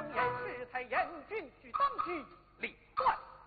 言，适才严军去当局，立断